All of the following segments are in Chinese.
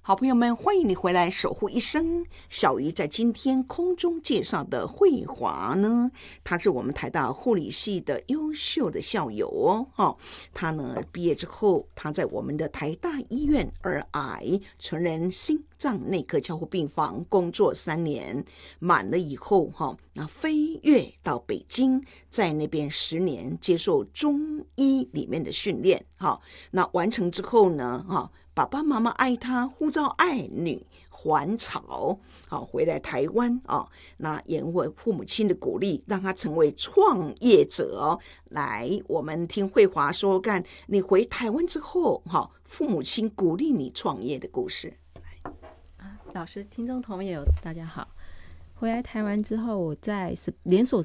好朋友们，欢迎你回来守护一生。小鱼在今天空中介绍的慧华呢，他是我们台大护理系的优秀的校友哦。他呢毕业之后，他在我们的台大医院儿癌成人心脏内科加护病房工作3年，满了以后那飞跃到北京，在那边10年接受中医里面的训练。那完成之后呢，爸爸妈妈爱他，呼召爱女还朝，回来台湾那也因为父母亲的鼓励，让他成为创业者来，我们听慧华说干你回台湾之后父母亲鼓励你创业的故事。 老师、听众朋友大家好。回来台湾之后，我在连锁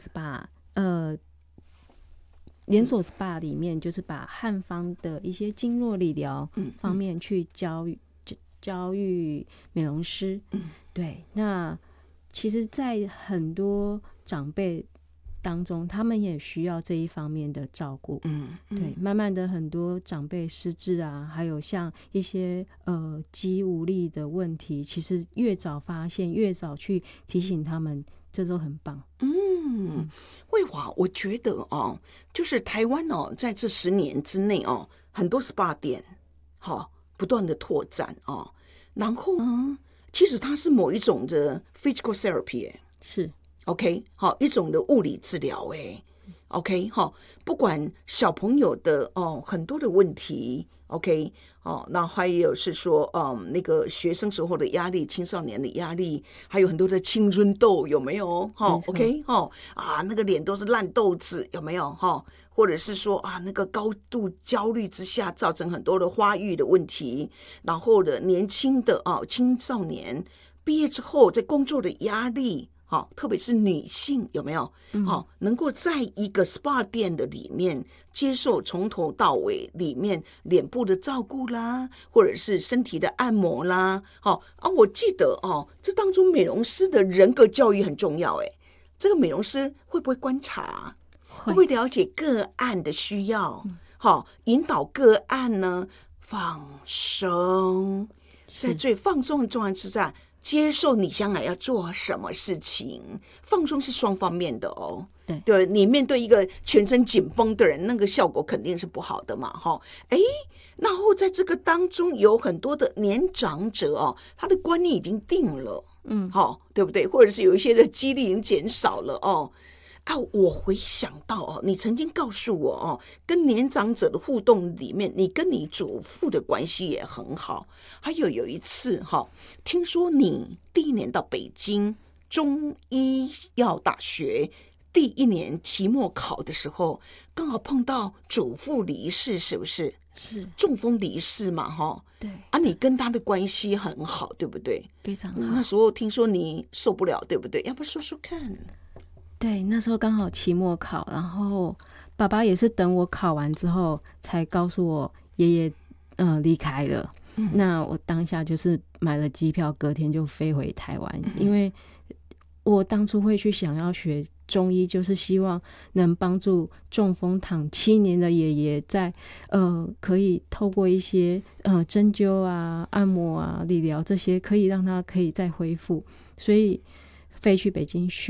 SPA 里面，就是把汉方的一些经络理疗方面去教育美容师。对，那其实在很多长辈当中，他们也需要这一方面的照顾。对，慢慢的很多长辈失智啊，还有像一些肌无力的问题，其实越早发现，越早去提醒他们，这都很棒。 慧华，我觉得就是台湾在这10年之内很多 SPA 店不断的拓展然后呢，其实它是某一种的 physical therapy 是 OK 一种的物理治疗OK 不管小朋友的很多的问题 OK 那还有是说那个学生时候的压力，青少年的压力，还有很多的青春痘有没有OK 那个脸都是烂豆子有没有或者是说那个高度焦虑之下造成很多的发育的问题，然后的年轻的青少年毕业之后在工作的压力特别是女性有没有能够在一个 SPA 店的里面接受从头到尾里面脸部的照顾啦，或者是身体的按摩啦我记得这当中美容师的人格教育很重要这个美容师会不会观察，会不会了解个案的需要引导个案呢放松，在最放松的状态之下接受你将来要做什么事情。放松是双方面的对，你面对一个全身紧绷的人，那个效果肯定是不好的嘛然后在这个当中有很多的年长者他的观念已经定了对不对？或者是有一些的激励已经减少了我回想到你曾经告诉我跟年长者的互动里面，你跟你祖父的关系也很好。还有一次听说你第1年到北京中医药大学第1年期末考的时候，刚好碰到祖父离世，是不是？ 是中风离世嘛对你跟他的关系很好，对不对？ 非常好。 那时候听说你受不了，对不对？要不说说看。 对，那时候刚好期末考，然后爸爸也是等我考完之后才告诉我爷爷离开了。那我当下就是买了机票，隔天就飞回台湾。因为我当初会去想要学中医，就是希望能帮助中风躺7年的爷爷在可以透过一些针灸啊、按摩啊、理疗这些，可以让他可以再恢复，所以飞去北京学。